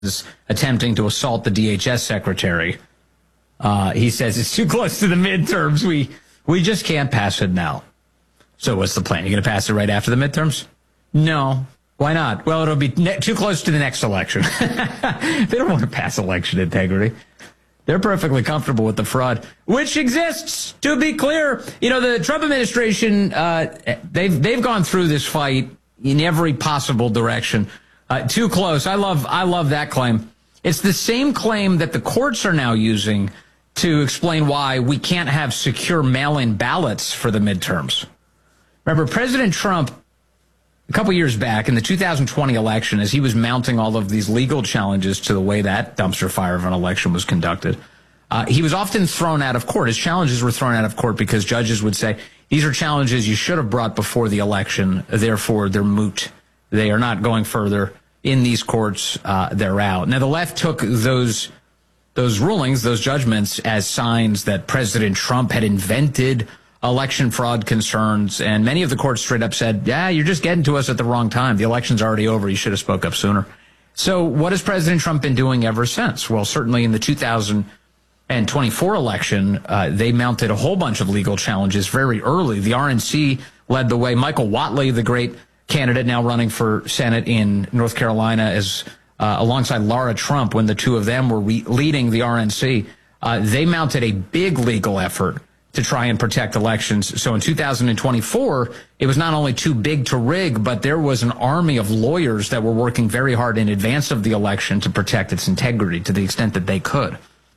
attempting to assault the DHS secretary. He says it's too close to the midterms. We just can't pass it now. So what's the plan? You're going to pass it right after the midterms? No. Why not? Well, it'll be too close to the next election. They don't want to pass election integrity. They're perfectly comfortable with the fraud, which exists, to be clear. You know, the Trump administration, they've gone through this fight in every possible direction. Too close. I love that claim. It's the same claim that the courts are now using to explain why we can't have secure mail-in ballots for the midterms. Remember, President Trump, a couple years back in the 2020 election, as he was mounting all of these legal challenges to the way that dumpster fire of an election was conducted, he was often thrown out of court. His challenges were thrown out of court because judges would say, these are challenges you should have brought before the election, therefore they're moot. They are not going further in these courts. They're out. Now, the left took those rulings, those judgments, as signs that President Trump had invented election fraud concerns, and many of the courts straight up said, yeah, you're just getting to us at the wrong time. The election's already over. You should have spoke up sooner. So what has President Trump been doing ever since? Well, certainly in the 2024 election, they mounted a whole bunch of legal challenges very early. The RNC led the way. Michael Whatley, the great candidate now running for Senate in North Carolina, as alongside Laura Trump, when the two of them were leading the RNC, they mounted a big legal effort to try and protect elections. So in 2024, it was not only too big to rig, but there was an army of lawyers that were working very hard in advance of the election to protect its integrity to the extent that they could.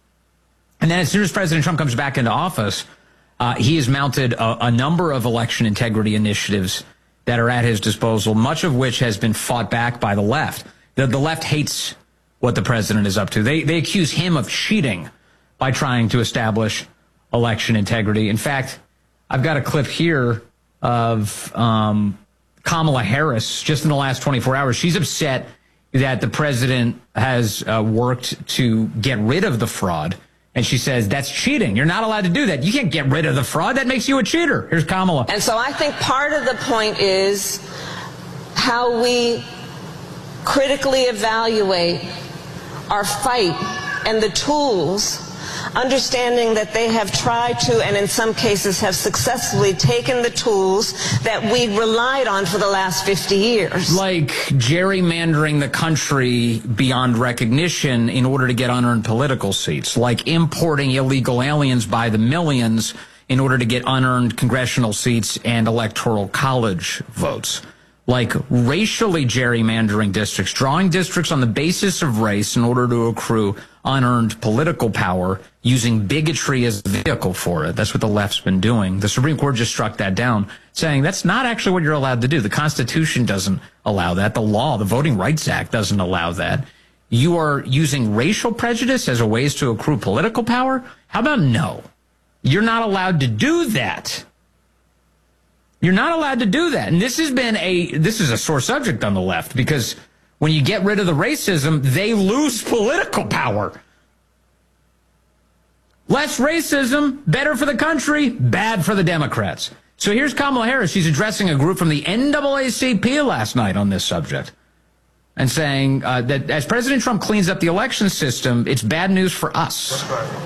And then as soon as President Trump comes back into office, he has mounted a number of election integrity initiatives that are at his disposal, much of which has been fought back by the left. The left hates what the president is up to. They accuse him of cheating by trying to establish election integrity. In fact, I've got a clip here of Kamala Harris just in the last 24 hours. She's upset that the president has worked to get rid of the fraud. And she says, that's cheating. You're not allowed to do that. You can't get rid of the fraud. That makes you a cheater. Here's Kamala. And so I think part of the point is how we critically evaluate our fight and the tools, understanding that they have tried to, and in some cases have successfully taken the tools that we've relied on for the last 50 years. Like gerrymandering the country beyond recognition in order to get unearned political seats. Like importing illegal aliens by the millions in order to get unearned congressional seats and electoral college votes. Like racially gerrymandering districts, drawing districts on the basis of race in order to accrue unearned political power, using bigotry as the vehicle for it. That's what the left's been doing. The Supreme Court just struck that down, saying that's not actually what you're allowed to do. The Constitution doesn't allow that. The law, the Voting Rights Act, doesn't allow that. You are using racial prejudice as a ways to accrue political power? How about no? You're not allowed to do that. You're not allowed to do that. And this is a sore subject on the left, because when you get rid of the racism, they lose political power. Less racism, better for the country, bad for the Democrats. So here's Kamala Harris. She's addressing a group from the NAACP last night on this subject and saying that as President Trump cleans up the election system, it's bad news for us.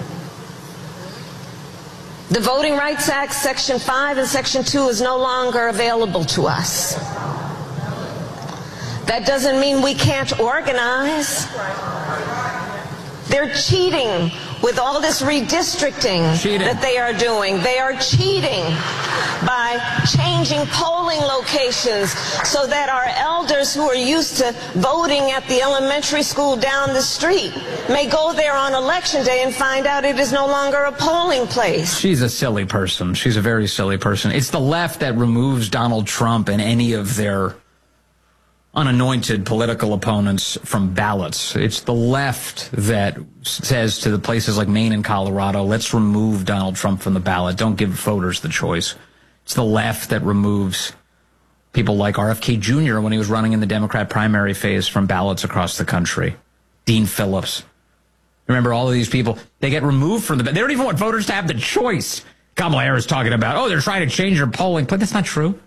The Voting Rights Act, Section 5 and Section 2 is no longer available to us. That doesn't mean we can't organize. They're cheating with all this redistricting that they are doing. They are cheating by changing polling locations so that our elders who are used to voting at the elementary school down the street may go there on election day and find out it is no longer a polling place. She's a silly person. She's a very silly person. It's the left that removes Donald Trump and any of their unanointed political opponents from ballots. It's the left that says to the places like Maine and Colorado, let's remove Donald Trump from the ballot. Don't give voters the choice. It's the left that removes people like RFK Jr. when he was running in the Democrat primary phase from ballots across the country. Dean Phillips. Remember, all of these people, they get removed from the ballot. They don't even want voters to have the choice. Kamala Harris talking about, oh, they're trying to change your polling place. That's not true.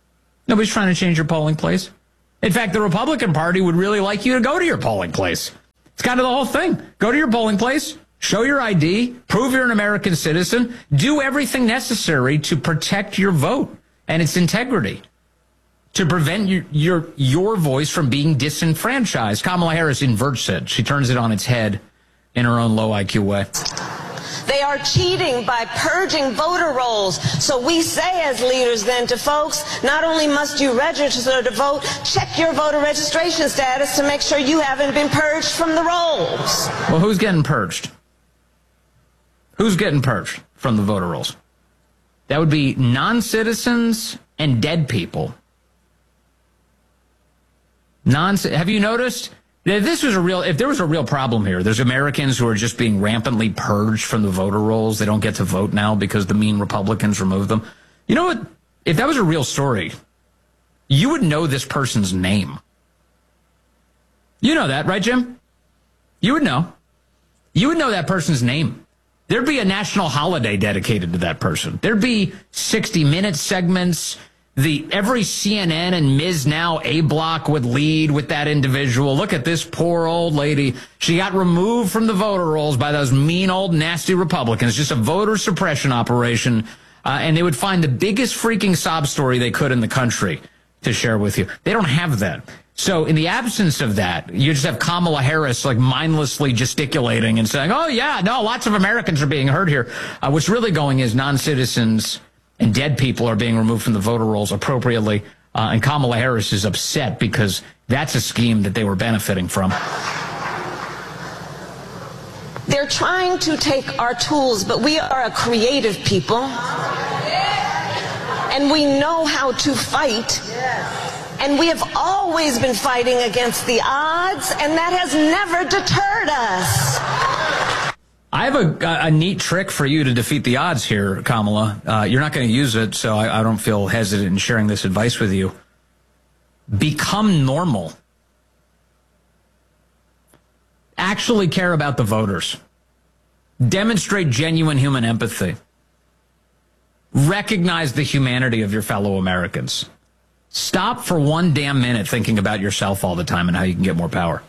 Nobody's trying to change your polling place. In fact, the Republican Party would really like you to go to your polling place. It's kind of the whole thing. Go to your polling place, show your ID, prove you're an American citizen, do everything necessary to protect your vote and its integrity, to prevent your voice from being disenfranchised. Kamala Harris inverts it. She turns it on its head in her own low IQ way. They are cheating by purging voter rolls. So we say as leaders then to folks, not only must you register to vote, check your voter registration status to make sure you haven't been purged from the rolls. Well, who's getting purged? Who's getting purged from the voter rolls? That would be non-citizens and dead people. Have you noticed? If there was a real problem here, there's Americans who are just being rampantly purged from the voter rolls. They don't get to vote now because the mean Republicans removed them. You know what? If that was a real story, you would know this person's name. You know that, right, Jim? You would know. You would know that person's name. There'd be a national holiday dedicated to that person. There'd be 60-minute segments. Every CNN and Ms. Now A Block would lead with that individual. Look at this poor old lady. She got removed from the voter rolls by those mean old nasty Republicans. Just a voter suppression operation. And they would find the biggest freaking sob story they could in the country to share with you. They don't have that. So in the absence of that, you just have Kamala Harris like mindlessly gesticulating and saying, oh, yeah, no, lots of Americans are being hurt here. What's really going is non-citizens and dead people are being removed from the voter rolls appropriately. And Kamala Harris is upset because that's a scheme that they were benefiting from. They're trying to take our tools, but we are a creative people. And we know how to fight. And we have always been fighting against the odds, and that has never deterred us. I have a neat trick for you to defeat the odds here, Kamala. You're not going to use it, so I don't feel hesitant in sharing this advice with you. Become normal. Actually care about the voters. Demonstrate genuine human empathy. Recognize the humanity of your fellow Americans. Stop for one damn minute thinking about yourself all the time and how you can get more power.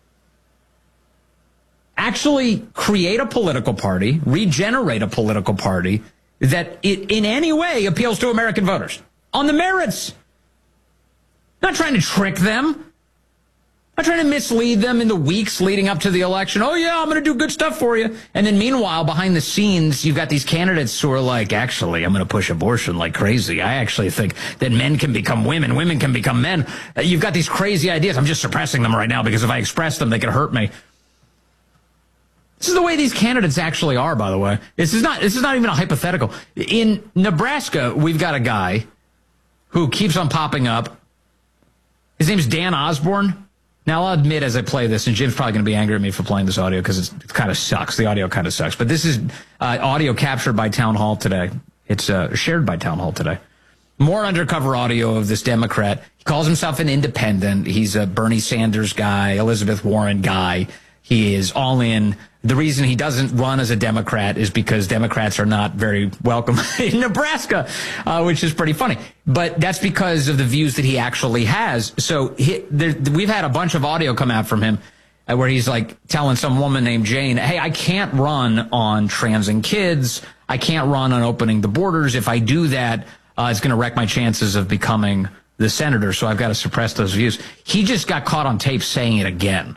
Actually create a political party, regenerate a political party that in any way appeals to American voters on the merits. Not trying to trick them. Not trying to mislead them in the weeks leading up to the election. Oh, yeah, I'm going to do good stuff for you. And then meanwhile, behind the scenes, you've got these candidates who are like, actually, I'm going to push abortion like crazy. I actually think that men can become women. Women can become men. You've got these crazy ideas. I'm just suppressing them right now because if I express them, they could hurt me. This is the way these candidates actually are, by the way. This is not even a hypothetical. In Nebraska, we've got a guy who keeps on popping up. His name's Dan Osborne. Now, I'll admit as I play this, and Jim's probably going to be angry at me for playing this audio because it kind of sucks. The audio kind of sucks. But this is audio captured by Town Hall today. It's shared by Town Hall today. More undercover audio of this Democrat. He calls himself an independent. He's a Bernie Sanders guy, Elizabeth Warren guy. He is all in. The reason he doesn't run as a Democrat is because Democrats are not very welcome in Nebraska, which is pretty funny. But that's because of the views that he actually has. So we've had a bunch of audio come out from him where he's like telling some woman named Jane, hey, I can't run on trans and kids. I can't run on opening the borders. If I do that, it's going to wreck my chances of becoming the senator. So I've got to suppress those views. He just got caught on tape saying it again.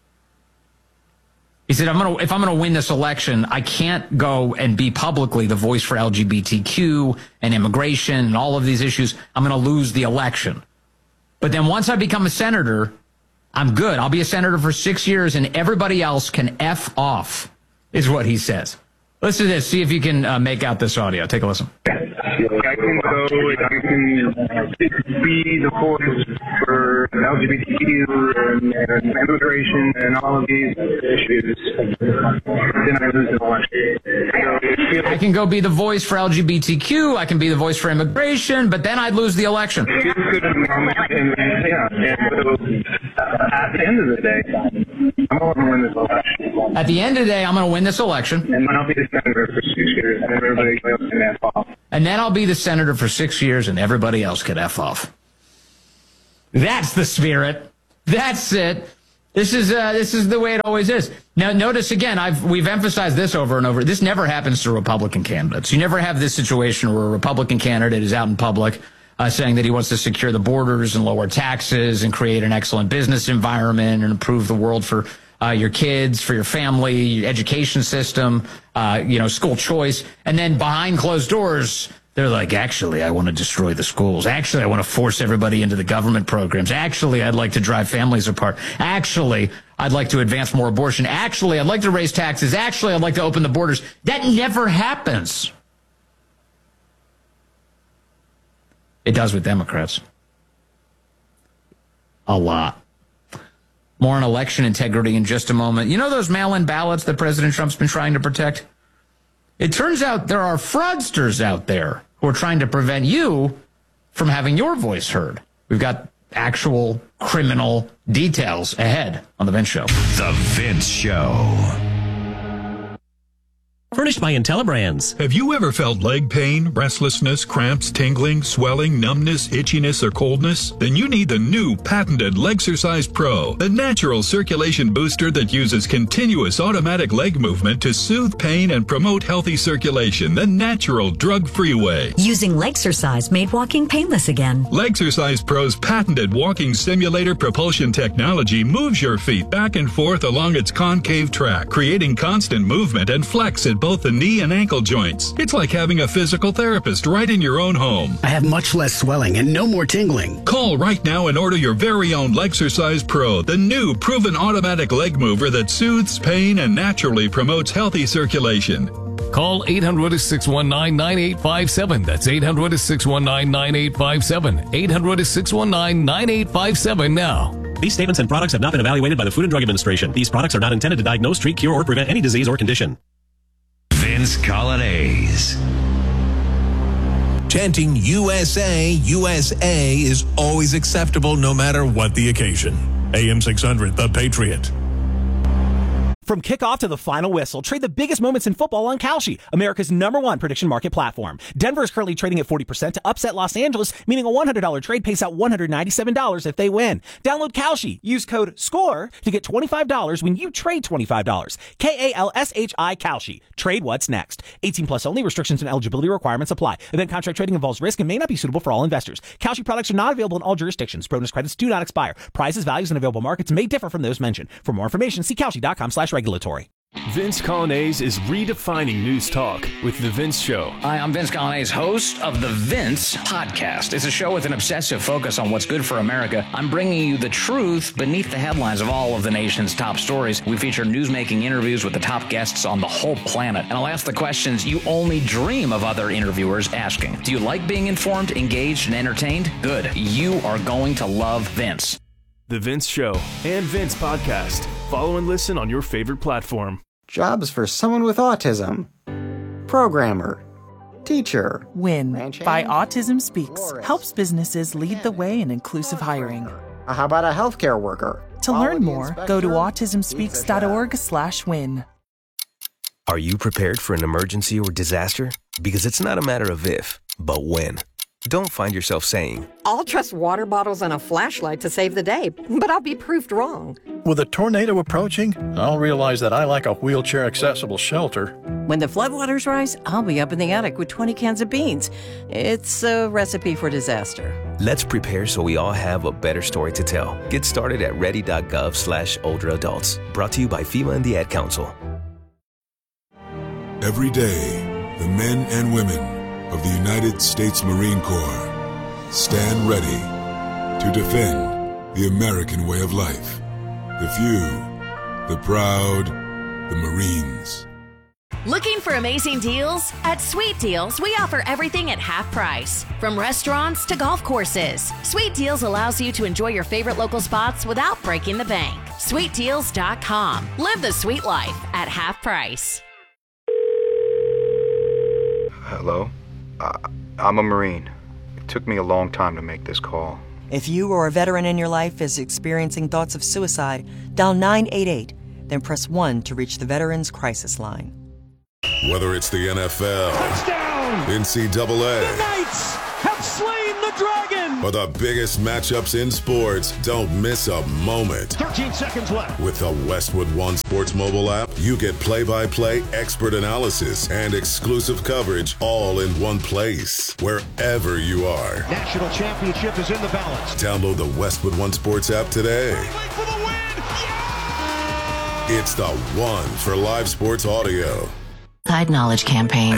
He said, if I'm going to win this election, I can't go and be publicly the voice for LGBTQ and immigration and all of these issues. I'm going to lose the election. But then once I become a senator, I'm good. I'll be a senator for 6 years and everybody else can F off, is what he says. Listen to this. See if you can make out this audio. Take a listen. I can go and I can be the voice for LGBTQ and immigration and all of these issues. Then I lose an election. I can go be the voice for LGBTQ. I can be the voice for immigration, but then I'd lose the election. And so at the end of the day, I'm going to win this election. At the end of the day, I'm going to win this election. And then I'll be the senator for 6 years, and everybody else can F off. And then I'll be the senator for 6 years, and everybody else can F off. That's the spirit. That's it. This is the way it always is. Now, notice again, we've emphasized this over and over. This never happens to Republican candidates. You never have this situation where a Republican candidate is out in public saying that he wants to secure the borders and lower taxes and create an excellent business environment and improve the world for your kids, for your family, your education system, school choice. And then behind closed doors, they're like, actually, I want to destroy the schools. Actually, I want to force everybody into the government programs. Actually, I'd like to drive families apart. Actually, I'd like to advance more abortion. Actually, I'd like to raise taxes. Actually, I'd like to open the borders. That never happens. It does with Democrats. A lot. More on election integrity in just a moment. You know those mail-in ballots that President Trump's been trying to protect? It turns out there are fraudsters out there who are trying to prevent you from having your voice heard. We've got actual criminal details ahead on The Vince Show. The Vince Show. Furnished by IntelliBrands. Have you ever felt leg pain, restlessness, cramps, tingling, swelling, numbness, itchiness, or coldness? Then you need the new patented Legsercise Pro, the natural circulation booster that uses continuous automatic leg movement to soothe pain and promote healthy circulation the natural, drug-free way. Using Legsercise made walking painless again. Legsercise Pro's patented walking simulator propulsion technology moves your feet back and forth along its concave track, creating constant movement and flex at both the knee and ankle joints. It's like having a physical therapist right in your own home. I have much less swelling and no more tingling. Call right now and order your very own Legsercise Pro, the new proven automatic leg mover that soothes pain and naturally promotes healthy circulation. Call 800-619-9857. That's 800-619-9857. 800-619-9857 now. These statements and products have not been evaluated by the Food and Drug Administration. These products are not intended to diagnose, treat, cure, or prevent any disease or condition. Vince Colonnese. Chanting USA, USA is always acceptable no matter what the occasion. AM 600, The Patriot. From kickoff to the final whistle, trade the biggest moments in football on Kalshi, America's #1 prediction market platform. Denver is currently trading at 40% to upset Los Angeles, meaning a $100 trade pays out $197 if they win. Download Kalshi. Use code SCORE to get $25 when you trade $25. KALSHI Kalshi. Trade what's next. 18 plus only. Restrictions and eligibility requirements apply. Event contract trading involves risk and may not be suitable for all investors. Kalshi products are not available in all jurisdictions. Bonus credits do not expire. Prices, values, and available markets may differ from those mentioned. For more information, see Kalshi.com/regulatory. Vince Colonnese is redefining news talk with The Vince Show. Hi, I'm Vince Colonnese, host of The Vince Podcast. It's a show with an obsessive focus on what's good for America. I'm bringing you the truth beneath the headlines of all of the nation's top stories. We feature newsmaking interviews with the top guests on the whole planet. And I'll ask the questions you only dream of other interviewers asking. Do you like being informed, engaged, and entertained? Good. You are going to love Vince. The Vince Show and Vince Podcast. Follow and listen on your favorite platform. Jobs for someone with autism. Programmer. Teacher. WIN by Autism Speaks helps businesses lead the way in inclusive hiring. How about a healthcare worker? To learn more, go to autismspeaks.org/win. Are you prepared for an emergency or disaster? Because it's not a matter of if, but when. Don't find yourself saying, I'll trust water bottles and a flashlight to save the day, but I'll be proved wrong. With a tornado approaching, I'll realize that I lack a wheelchair-accessible shelter. When the floodwaters rise, I'll be up in the attic with 20 cans of beans. It's a recipe for disaster. Let's prepare so we all have a better story to tell. Get started at ready.gov/older adults. Brought to you by FEMA and the Ad Council. Every day, the men and women of the United States Marine Corps stand ready to defend the American way of life. The few, the proud, the Marines. Looking for amazing deals? At Sweet Deals, we offer everything at half price. From restaurants to golf courses, Sweet Deals allows you to enjoy your favorite local spots without breaking the bank. SweetDeals.com. Live the sweet life at half price. Hello? I'm a Marine. It took me a long time to make this call. If you or a veteran in your life is experiencing thoughts of suicide, dial 988, then press 1 to reach the Veterans Crisis Line. Whether it's the NFL, touchdown, NCAA, the Knights have slain the dragon, For the biggest matchups in sports, don't miss a moment. 13 seconds left. With the Westwood One Sports mobile app, you get play-by-play expert analysis and exclusive coverage all in one place, wherever you are. National championship is in the balance. Download the Westwood One Sports app today. For the win! Yeah! It's the one for live sports audio. Side Knowledge Campaign.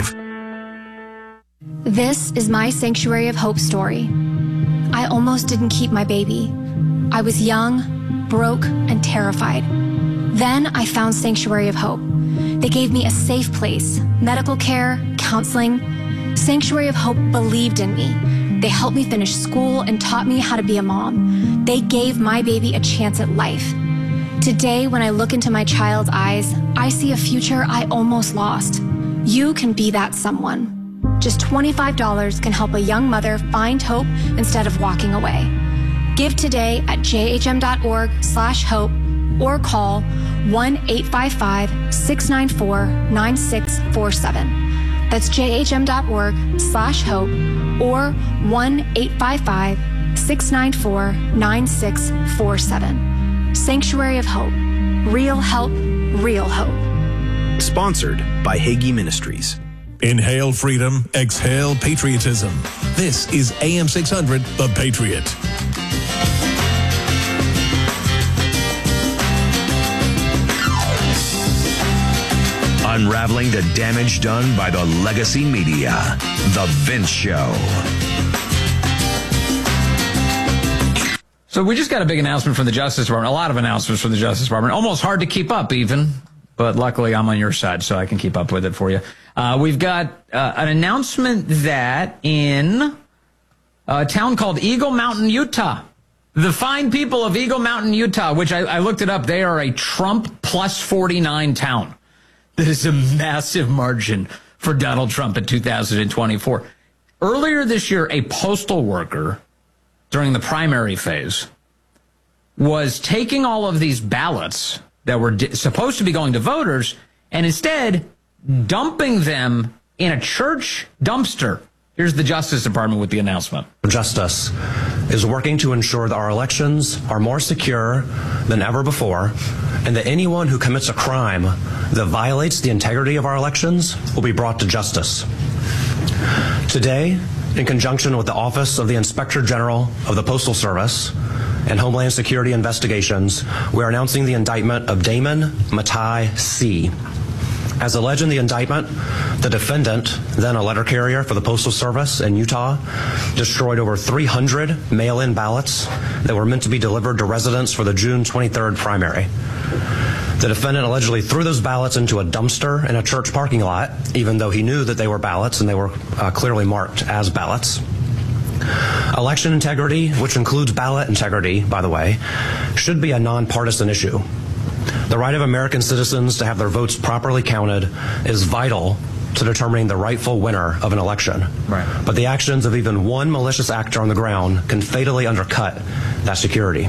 This is my Sanctuary of Hope story. I almost didn't keep my baby. I was young, broke, and terrified. Then I found Sanctuary of Hope. They gave me a safe place, medical care, counseling. Sanctuary of Hope believed in me. They helped me finish school and taught me how to be a mom. They gave my baby a chance at life. Today, when I look into my child's eyes, I see a future I almost lost. You can be that someone. Just $25 can help a young mother find hope instead of walking away. Give today at jhm.org/hope or call 1-855-694-9647. That's jhm.org/hope or 1-855-694-9647. Sanctuary of Hope. Real help, real hope. Sponsored by Hagee Ministries. Inhale freedom, exhale patriotism. This is AM 600, The Patriot. Unraveling the damage done by the legacy media. The Vince Show. So we just got a big announcement from the Justice Department, a lot of announcements from the Justice Department, almost hard to keep up even, but luckily I'm on your side so I can keep up with it for you. We've got an announcement that in a town called Eagle Mountain, Utah, the fine people of Eagle Mountain, Utah, which I looked it up, they are a Trump plus 49 town. That is a massive margin for Donald Trump in 2024. Earlier this year, a postal worker during the primary phase was taking all of these ballots that were supposed to be going to voters and instead dumping them in a church dumpster. Here's the Justice Department with the announcement. Justice is working to ensure that our elections are more secure than ever before, and that anyone who commits a crime that violates the integrity of our elections will be brought to justice. Today, in conjunction with the Office of the Inspector General of the Postal Service and Homeland Security Investigations, we are announcing the indictment of Damon Matai C. As alleged in the indictment, the defendant, then a letter carrier for the Postal Service in Utah, destroyed over 300 mail-in ballots that were meant to be delivered to residents for the June 23rd primary. The defendant allegedly threw those ballots into a dumpster in a church parking lot, even though he knew that they were ballots and they were clearly marked as ballots. Election integrity, which includes ballot integrity, by the way, should be a nonpartisan issue. The right of American citizens to have their votes properly counted is vital to determining the rightful winner of an election. Right. But the actions of even one malicious actor on the ground can fatally undercut that security.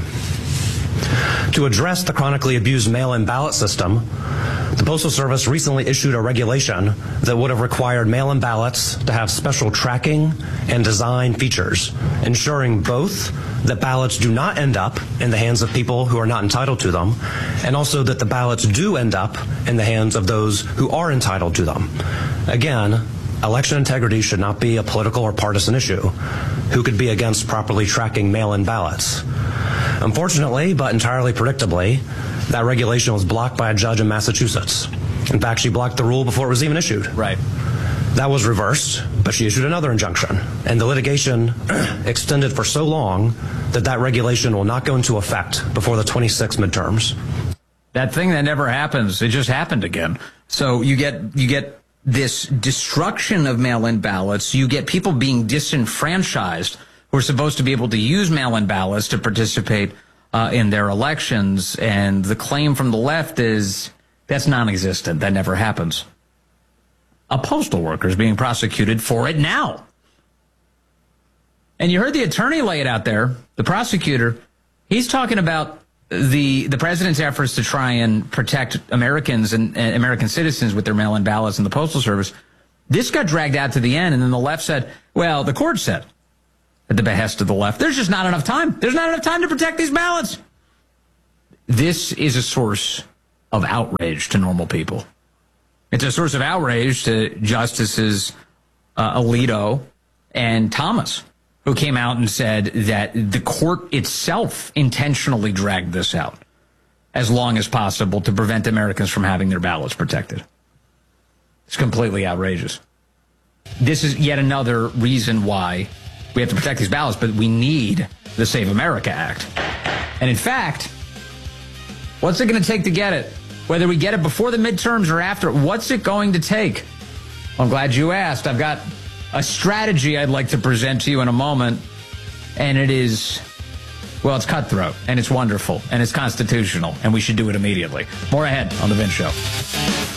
To address the chronically abused mail-in ballot system, the Postal Service recently issued a regulation that would have required mail-in ballots to have special tracking and design features, ensuring both that ballots do not end up in the hands of people who are not entitled to them, and also that the ballots do end up in the hands of those who are entitled to them. Again, election integrity should not be a political or partisan issue. Who could be against properly tracking mail-in ballots? Unfortunately, but entirely predictably, that regulation was blocked by a judge in Massachusetts. In fact, she blocked the rule before it was even issued. Right. That was reversed, but she issued another injunction. And the litigation extended for so long that that regulation will not go into effect before the 26 midterms. That thing that never happens, it just happened again. So you get this destruction of mail-in ballots. You get people being disenfranchised who are supposed to be able to use mail-in ballots to participate in their elections. And the claim from the left is that's non-existent. That never happens. A postal worker is being prosecuted for it now. And you heard the attorney lay it out there, the prosecutor. He's talking about the president's efforts to try and protect Americans and American citizens with their mail-in ballots in the Postal Service. This got dragged out to the end, and then the left said, well, the court said. at the behest of the left. There's just not enough time. There's not enough time to protect these ballots. This is a source of outrage to normal people. It's a source of outrage to Justices Alito and Thomas, who came out and said that the court itself intentionally dragged this out as long as possible to prevent Americans from having their ballots protected. It's completely outrageous. This is yet another reason why we have to protect these ballots, but we need the Save America Act. And in fact, what's it going to take to get it? Whether we get it before the midterms or after, what's it going to take? Well, I'm glad you asked. I've got a strategy I'd like to present to you in a moment, and it is, well, it's cutthroat, and it's wonderful, and it's constitutional, and we should do it immediately. More ahead on The Vince Show.